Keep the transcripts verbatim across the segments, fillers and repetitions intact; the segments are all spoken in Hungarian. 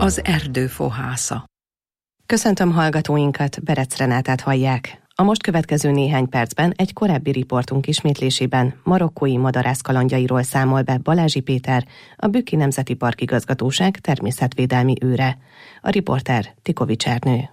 Az erdő fohásza. Köszöntöm hallgatóinkat, Berec Renátát hallják. A most következő néhány percben egy korábbi riportunk ismétlésében marokkói madarász kalandjairól számol be Balázsi Péter, a Bükki Nemzeti Park Igazgatóság természetvédelmi őre. A riporter Tikovics Ernő.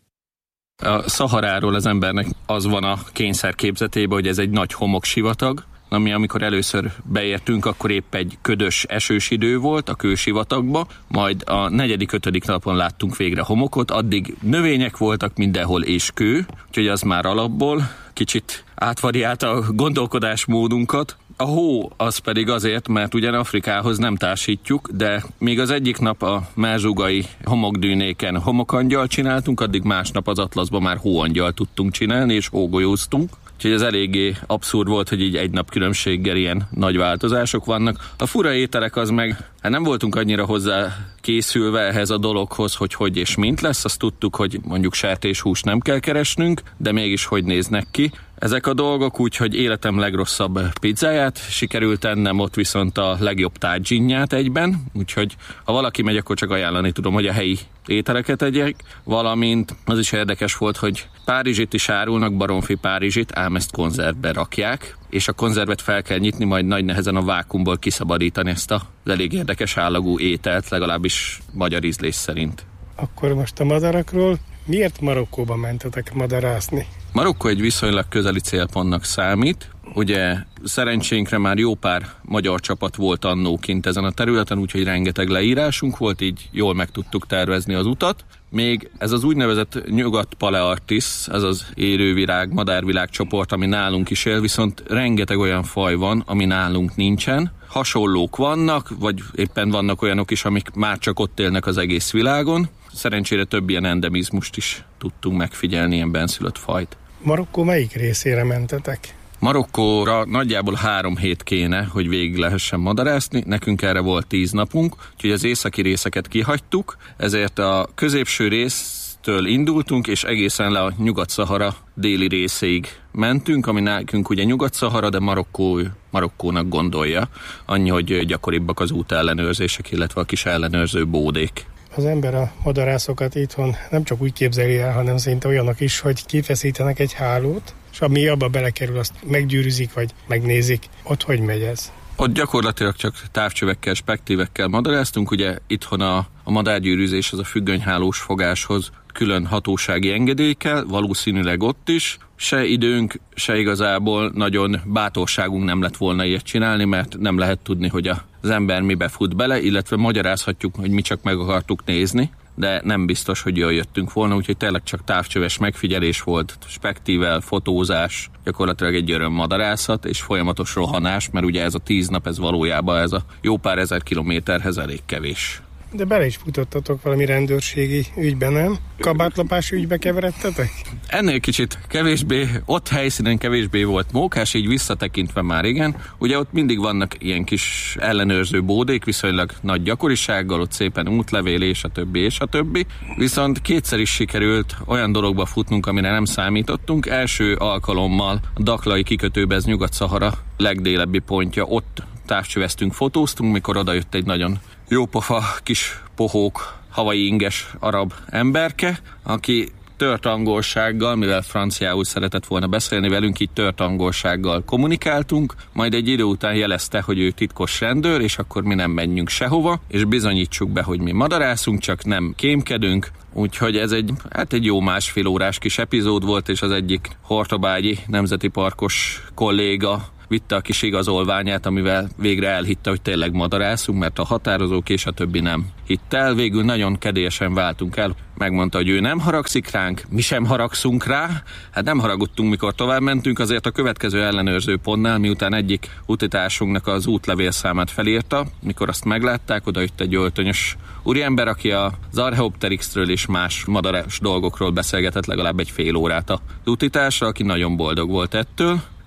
A Szaharáról az embernek az van a kényszerképzetében, hogy ez egy nagy homoksivatag, ami amikor először beértünk, akkor épp egy ködös, esős idő volt a kősivatagba, majd a negyedik, ötödik napon láttunk végre homokot, addig növények voltak mindenhol és kő, úgyhogy az már alapból kicsit átvariálta a gondolkodásmódunkat. A hó az pedig azért, mert ugyan Afrikához nem társítjuk, de még az egyik nap a merzsugai homokdűnéken homokangyal csináltunk, addig másnap az Atlaszban már hóangyal tudtunk csinálni, és hógolyóztunk. Úgyhogy ez eléggé abszurd volt, hogy így egy nap különbséggel ilyen nagy változások vannak. A fura ételek az meg, hát nem voltunk annyira hozzá készülve ehhez a dologhoz, hogy hogy és mint lesz. Azt tudtuk, hogy mondjuk sertéshúst nem kell keresnünk, de mégis hogy néznek ki ezek a dolgok, úgyhogy életem legrosszabb pizzáját sikerült ennem, ott viszont a legjobb tádzsinját egyben, úgyhogy ha valaki megy, akkor csak ajánlani tudom, hogy a helyi ételeket egyek, valamint az is érdekes volt, hogy párizsit is árulnak, baromfi párizsit, ám ezt konzervbe rakják, és a konzervet fel kell nyitni, majd nagy nehezen a vákuumból kiszabadítani ezt az elég érdekes állagú ételt, legalábbis magyar ízlés szerint. Akkor most a madarakról, miért Marokkóba mentetek madarászni? Marokkó egy viszonylag közeli célpontnak számít. Ugye szerencsénkre már jó pár magyar csapat volt annó kint ezen a területen, úgyhogy rengeteg leírásunk volt, így jól meg tudtuk tervezni az utat. Még ez az úgynevezett Nyugat-Palearktisz, ez az élővirág, madárvilág csoport, ami nálunk is él, viszont rengeteg olyan faj van, ami nálunk nincsen. Hasonlók vannak, vagy éppen vannak olyanok is, amik már csak ott élnek az egész világon. Szerencsére több ilyen endemizmust is tudtunk megfigyelni, ilyen benszülött fajt. Marokkó melyik részére mentetek? Marokkóra nagyjából három hét kéne, hogy végig lehessen madarászni, nekünk erre volt tíz napunk, úgyhogy az északi részeket kihagytuk, ezért a középső résztől indultunk, és egészen le a Nyugat-Szahara déli részéig mentünk, ami nekünk ugye Nyugat-Szahara, de Marokkó, Marokkónak gondolja, annyi, hogy gyakoribbak az útellenőrzések, illetve a kis ellenőrző bódék. Az ember a madarászokat itthon nem csak úgy képzeli el, hanem szinte olyanok is, hogy kifeszítenek egy hálót, és ami abba belekerül, azt meggyűrűzik, vagy megnézik. Ott hogy megy ez? Ott gyakorlatilag csak távcsövekkel, spektívekkel madaráztunk, ugye itthon a, a madárgyűrűzés az a függönyhálós fogáshoz külön hatósági engedély kell, valószínűleg ott is. Se időnk, se igazából nagyon bátorságunk nem lett volna ilyet csinálni, mert nem lehet tudni, hogy az ember mibe fut bele, illetve magyarázhatjuk, hogy mi csak meg akartuk nézni, de nem biztos, hogy jól jöttünk volna, úgyhogy tényleg csak távcsöves megfigyelés volt, spektível, fotózás, gyakorlatilag egy öröm madarászat és folyamatos rohanás, mert ugye ez a tíz nap, ez valójában ez a jó pár ezer kilométerhez elég kevés. De bele is futottatok valami rendőrségi ügybe, nem? Kabátlapás ügybe keveredtetek? Ennél kicsit kevésbé, ott helyszínen kevésbé volt mókás, így visszatekintve már igen. Ugye ott mindig vannak ilyen kis ellenőrző bódék, viszonylag nagy gyakorisággal, ott szépen útlevél, és a többi, és a többi. Viszont kétszer is sikerült olyan dologba futnunk, amire nem számítottunk. Első alkalommal a Daklai kikötőbe, ez Nyugat-Szahara legdélebbi pontja, ott távcsöveztünk, fotóztunk, mikor odajött egy nagyon jópofa kis pohók, havai inges arab emberke, aki tört angolsággal, mivel franciául szeretett volna beszélni velünk, így tört angolsággal kommunikáltunk, majd egy idő után jelezte, hogy ő titkos rendőr, és akkor mi nem menjünk sehova, és bizonyítsuk be, hogy mi madarászunk, csak nem kémkedünk, úgyhogy ez egy, hát egy jó másfél órás kis epizód volt, és az egyik hortobágyi nemzeti parkos kolléga vitte a kis igazolványát, amivel végre elhitte, hogy tényleg madarászunk, mert a határozók és a többi nem hitt el. Végül nagyon kedélyesen váltunk el. Megmondta, hogy ő nem haragszik ránk, mi sem haragszunk rá. Hát nem haragudtunk, mikor tovább mentünk, azért a következő ellenőrző pontnál, miután egyik utitársunknak az útlevélszámát felírta, mikor azt meglátták, oda jött egy öltönyös úriember, aki az Archaeopteryxről és más madaras dolgokról beszélgetett legalább egy fél órát az utitásra, aki nagyon boldog volt ettől.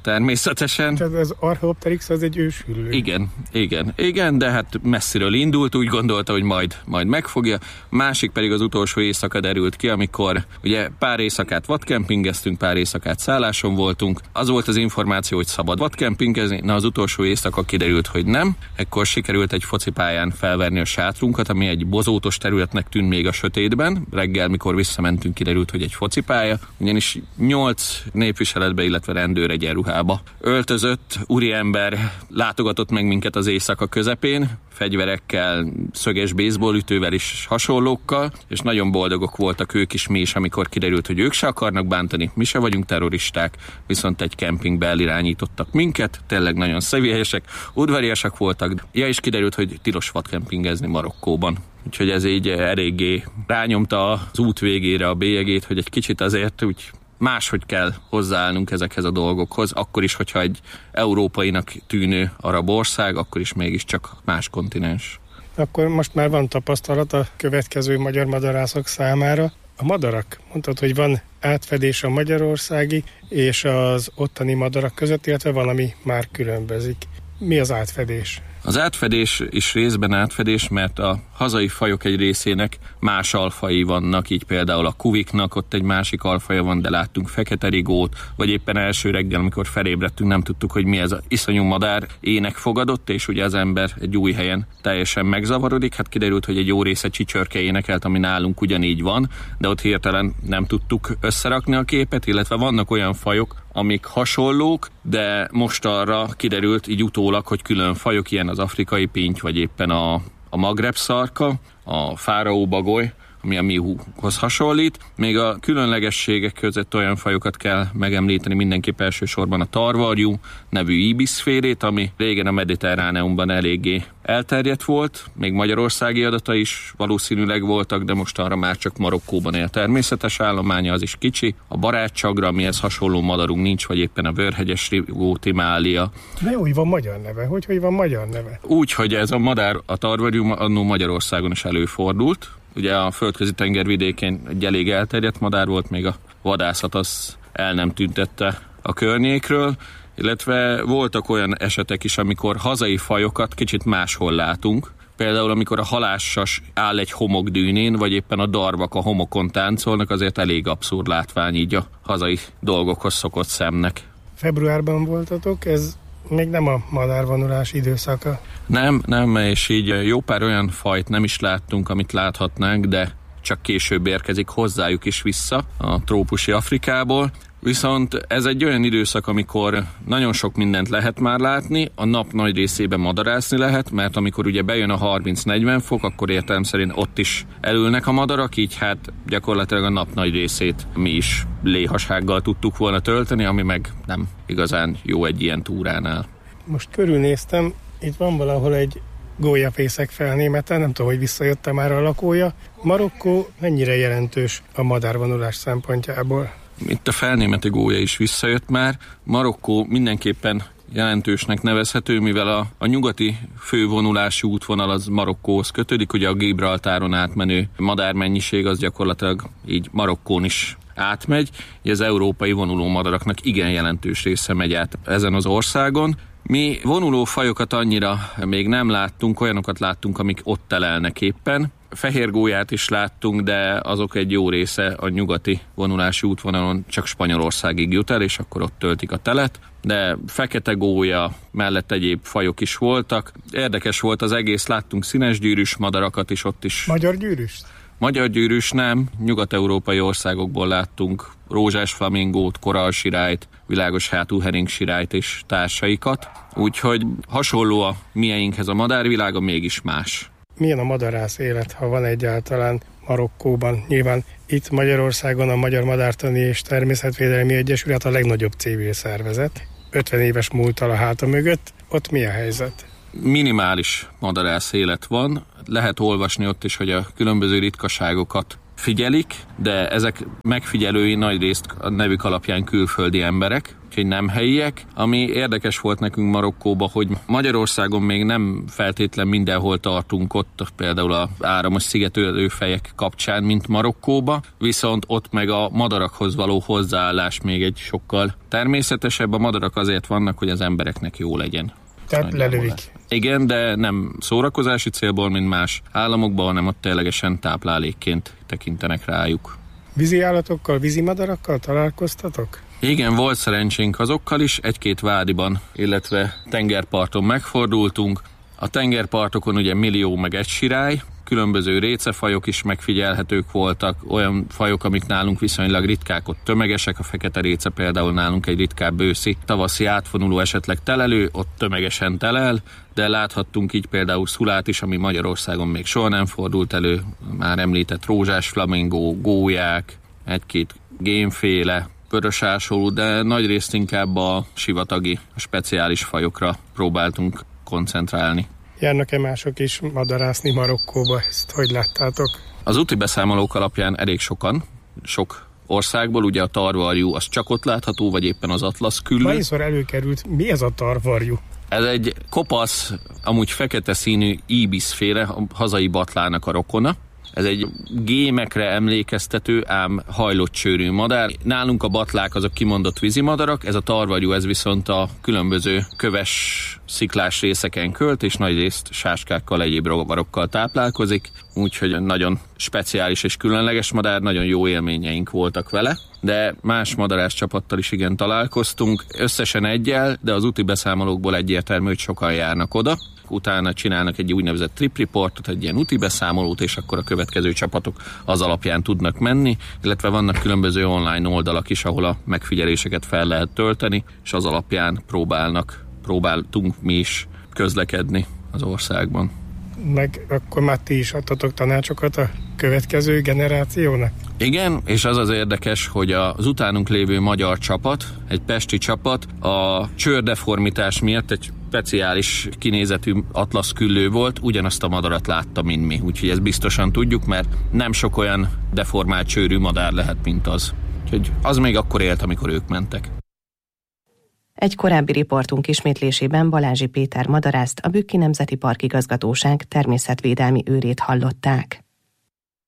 természetesen. Tehát az Archaeopteryx az egy őshüllő. Igen, igen, igen, de hát messziről indult, úgy gondolta, hogy majd, majd megfogja. Másik pedig az utolsó éjszaka derült ki, amikor ugye pár éjszakát vadkempingeztünk, pár éjszakát szálláson voltunk. Az volt az információ, hogy szabad vadkempingezni, na az utolsó éjszaka kiderült, hogy nem. Ekkor sikerült egy focipályán felverni a sátrunkat, ami egy bozótos területnek tűnt még a sötétben. Reggel, mikor visszamentünk, kiderült, hogy egy focipálya, ugyanis nyolc népviseletbe, illetve rendőr egyenruhába öltözött úriember látogatott meg minket az éjszaka közepén, fegyverekkel, szöges baseballütővel is hasonlókkal, és nagyon boldogok voltak ők is, mi is, amikor kiderült, hogy ők se akarnak bántani, mi se vagyunk terroristák, viszont egy kempingbe elirányítottak minket, tényleg nagyon személyesek, udvariasak voltak, ja, és kiderült, hogy tilos vadkempingezni Marokkóban. Úgyhogy ez így eléggé rányomta az út végére a bélyegét, hogy egy kicsit azért úgy máshogy kell hozzáállnunk ezekhez a dolgokhoz, akkor is, hogyha egy európainak tűnő arab ország, akkor is mégiscsak más kontinens. Akkor most már van tapasztalat a következő magyar madarászok számára. A madarak, mondtad, hogy van átfedés a magyarországi és az ottani madarak között, illetve valami már különbözik. Mi az átfedés? Az átfedés is részben átfedés, mert a hazai fajok egy részének más alfai vannak, így például a kuviknak ott egy másik alfaja van, de láttunk fekete rigót, vagy éppen első reggel, amikor felébredtünk, nem tudtuk, hogy mi ez az iszonyú madár ének fogadott, és ugye az ember egy új helyen teljesen megzavarodik. Hát kiderült, hogy egy jó része csicserke énekelt, ami nálunk ugyanígy van, de ott hirtelen nem tudtuk összerakni a képet, illetve vannak olyan fajok, amik hasonlók, de most arra kiderült így utólag, hogy külön fajok, ilyen az afrikai pinty, vagy éppen a, a magreb szarka, a fáraó bagoly, ami a mihuhoz hasonlít. Még a különlegességek között olyan fajokat kell megemlíteni, mindenképp elsősorban a tarvarjú nevű ibiszférét, ami régen a Mediterráneumban eléggé elterjedt volt, még magyarországi adata is valószínűleg voltak, de mostanra már csak Marokkóban él. Természetes állománya, az is kicsi. A barátcsagra, amihez hasonló madarunk nincs, vagy éppen a vörhegyes rigó, timália. De úgy van magyar neve? Hogy, hogy van magyar neve? Úgy, hogy ez a madár, a tarvarjú annó Magyarországon is előfordult. Ugye a földközi tenger vidékén egy elég elterjedt madár volt, még a vadászat az el nem tüntette a környékről, illetve voltak olyan esetek is, amikor hazai fajokat kicsit máshol látunk. Például, amikor a halássas áll egy homokdűnén, vagy éppen a darvak a homokon táncolnak, azért elég abszurd látvány így a hazai dolgokhoz szokott szemnek. Februárban voltatok, ez még nem a madárvonulás időszaka. Nem, nem, és így jó pár olyan fajt nem is láttunk, amit láthatnánk, de csak később érkezik hozzájuk is vissza a trópusi Afrikából. Viszont ez egy olyan időszak, amikor nagyon sok mindent lehet már látni, a nap nagy részében madarászni lehet, mert amikor ugye bejön a harminc-negyven fok, akkor értelemszerűen ott is elülnek a madarak, így hát gyakorlatilag a nap nagy részét mi is léhasággal tudtuk volna tölteni, ami meg nem igazán jó egy ilyen túránál. Most körülnéztem, itt van valahol egy gólyafészek felnémete, nem tudom, hogy visszajött már a lakója. Marokkó mennyire jelentős a madárvonulás szempontjából? Itt a felnémeti gólya is visszajött már. Marokkó mindenképpen jelentősnek nevezhető, mivel a, a nyugati fővonulási útvonal az Marokkóhoz kötődik, ugye a Gibraltáron átmenő madármennyiség az gyakorlatilag így Marokkón is átmegy, így az európai vonuló madaraknak igen jelentős része megy át ezen az országon. Mi vonuló fajokat annyira még nem láttunk, olyanokat láttunk, amik ott telelnek éppen. Fehér gólyát is láttunk, de azok egy jó része a nyugati vonulási útvonalon csak Spanyolországig jut el, és akkor ott töltik a telet. De fekete gólya mellett egyéb fajok is voltak. Érdekes volt az egész, láttunk színes gyűrűs madarakat is ott is. Magyar gyűrűs? Magyar gyűrűs nem, nyugat-európai országokból láttunk rózsás flamingót, korallsirályt, világos hátú heringsirályt és társaikat. Úgyhogy hasonló a mieinkhez a madárvilága, mégis más. Milyen a madarász élet, ha van egyáltalán Marokkóban? Nyilván itt Magyarországon a Magyar Madártani és Természetvédelmi Egyesület a legnagyobb civil szervezet. ötven éves múlttal a háta mögött. Ott mi a helyzet? Minimális madarász élet van. Lehet olvasni ott is, hogy a különböző ritkaságokat figyelik, de ezek megfigyelői nagyrészt a nevük alapján külföldi emberek, úgyhogy nem helyiek. Ami érdekes volt nekünk Marokkóba, hogy Magyarországon még nem feltétlen mindenhol tartunk ott, például az áramos szigetelőfejek kapcsán, mint Marokkóba, viszont ott meg a madarakhoz való hozzáállás még egy sokkal természetesebb. A madarak azért vannak, hogy az embereknek jó legyen. Tehát lelövik. Igen, de nem szórakozási célból, mint más államokban, hanem ott ténylegesen táplálékként tekintenek rájuk. Vízi állatokkal, vízi madarakkal találkoztatok? Igen, volt szerencsénk azokkal is, egy-két vádiban, illetve tengerparton megfordultunk. A tengerpartokon ugye millió meg egy sirály, különböző récefajok is megfigyelhetők voltak, olyan fajok, amik nálunk viszonylag ritkák, ott tömegesek, a fekete réce például nálunk egy ritkább őszi, tavaszi átvonuló, esetleg telelő, ott tömegesen telel, de láthattunk így például szulát is, ami Magyarországon még soha nem fordult elő, már említett rózsás flamingó, gólyák, egy-két gémféle, vörös ásolú, de nagyrészt inkább a sivatagi, a speciális fajokra próbáltunk koncentrálni. Járnak-e mások is madarászni Marokkóba? Ezt hogy láttátok? Az úti beszámolók alapján elég sokan, sok országból, ugye a tarvarjú az csak ott látható, vagy éppen az atlasz küllő. Annyiszor előkerült, mi ez a tarvarjú? Ez egy kopasz, amúgy fekete színű íbiszféle, a hazai batlának a rokona. Ez egy gémekre emlékeztető, ám hajlott csőrű madár. Nálunk a batlák azok kimondott vízimadarak, ez a tarvarjú, ez viszont a különböző köves sziklás részeken költ, és nagyrészt sáskákkal, egyéb rovarokkal táplálkozik, úgyhogy nagyon speciális és különleges madár, nagyon jó élményeink voltak vele, de más madarász csapattal is igen találkoztunk, összesen egyel, de az úti beszámolókból egyértelmű, hogy sokan járnak oda. Utána csinálnak egy úgynevezett trip reportot, egy ilyen úti beszámolót, és akkor a következő csapatok az alapján tudnak menni, illetve vannak különböző online oldalak is, ahol a megfigyeléseket fel lehet tölteni, és az alapján próbálnak, próbáltunk mi is közlekedni az országban. Meg akkor már ti is adtatok tanácsokat a következő generációnak? Igen, és az az érdekes, hogy az utánunk lévő magyar csapat, egy pesti csapat, a csőrdeformitás miatt egy speciális kinézetű atlaszküllő volt, ugyanazt a madarat látta, mint mi. Úgyhogy ezt biztosan tudjuk, mert nem sok olyan deformált csőrű madár lehet, mint az. Úgyhogy az még akkor élt, amikor ők mentek. Egy korábbi riportunk ismétlésében Balázsi Péter madarászt, a Bükki Nemzeti Park Igazgatóság természetvédelmi őrét hallották.